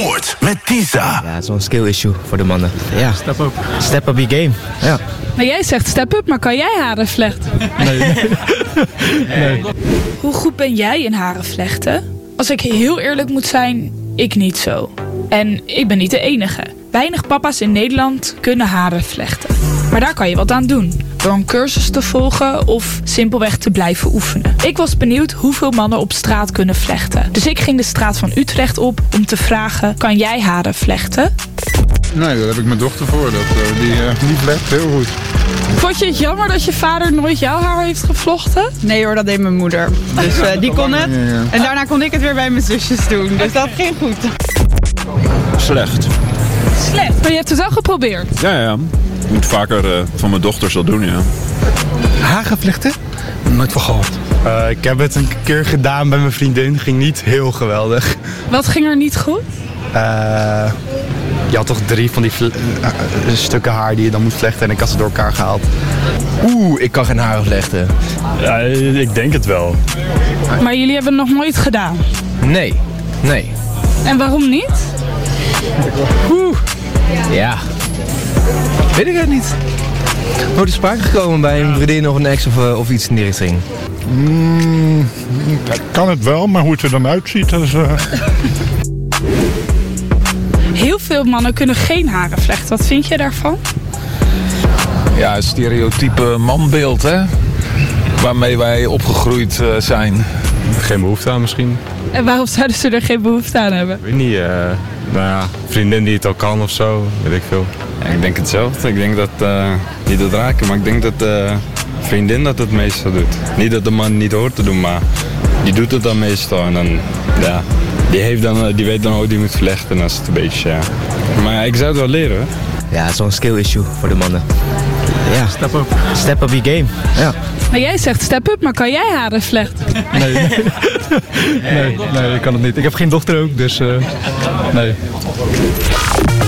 Sport met Tisa. Ja, het is wel een skill issue voor de mannen. Ja. Step up your game. Ja. Maar jij zegt step up, maar kan jij haren vlechten? Nee. Hoe goed ben jij in haren vlechten? Als ik heel eerlijk moet zijn, ik niet zo. En ik ben niet de enige. Weinig papa's in Nederland kunnen haren vlechten. Maar daar kan je wat aan doen. Door een cursus te volgen of simpelweg te blijven oefenen. Ik was benieuwd hoeveel mannen op straat kunnen vlechten. Dus ik ging de straat van Utrecht op om te vragen, kan jij haren vlechten? Nee, daar heb ik mijn dochter voor. Die vlecht heel goed. Vond je het jammer dat je vader nooit jouw haar heeft gevlochten? Nee hoor, dat deed mijn moeder. Dus die kon het. En daarna kon ik het weer bij mijn zusjes doen. Dus dat ging goed. Slecht. Slecht, maar je hebt het wel geprobeerd. Ja. Ik moet vaker van mijn dochters dat doen, ja. Haargevlechten? Nooit van gehoord. Ik heb het een keer gedaan bij mijn vriendin. Ging niet heel geweldig. Wat ging er niet goed? Je had toch 3 van die stukken haar die je dan moet vlechten en ik had ze door elkaar gehaald. Ik kan geen haren vlechten. Ja, ik denk het wel. Maar jullie hebben het nog nooit gedaan? Nee. En waarom niet? Ja. Weet ik het niet. Nooit te sprake gekomen bij een vriendin of een ex of iets in die richting. Kan het wel, maar hoe het er dan uitziet, dat is... Heel veel mannen kunnen geen haren vlechten. Wat vind je daarvan? Ja, het stereotype manbeeld, hè? Waarmee wij opgegroeid zijn. Geen behoefte aan misschien. En waarom zouden ze er geen behoefte aan hebben? Ik weet niet, vriendin die het al kan of zo, weet ik veel. Ja, ik denk hetzelfde. Ik denk dat, niet dat raken, maar ik denk dat de vriendin dat het meestal doet. Niet dat de man niet hoort te doen, maar die doet het dan meestal. En dan, ja, die weet dan hoe die moet vlechten als het een beetje, ja. Maar ja, ik zou het wel leren, hè? Ja, het is wel een skill issue voor de mannen. Ja. Step up your game. Ja. Maar jij zegt step up, maar kan jij haren vlechten? Nee, ik kan het niet. Ik heb geen dochter ook, dus nee.